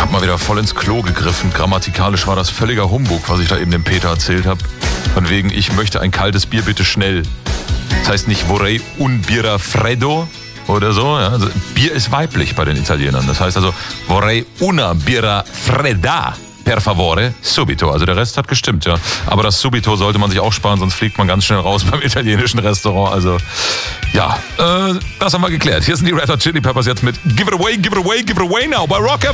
habe mal wieder voll ins Klo gegriffen. Grammatikalisch war das völliger Humbug, was ich da eben dem Peter erzählt habe. Von wegen, ich möchte ein kaltes Bier bitte schnell. Das heißt nicht vorrei un birra freddo oder so. Ja? Also Bier ist weiblich bei den Italienern. Das heißt also vorrei una birra fredda. Per favore, subito. Also der Rest hat gestimmt, ja. Aber das subito sollte man sich auch sparen, sonst fliegt man ganz schnell raus beim italienischen Restaurant. Also, ja, das haben wir geklärt. Hier sind die Red Hot Chili Peppers jetzt mit Give It Away, Give It Away, Give It Away Now bei Rock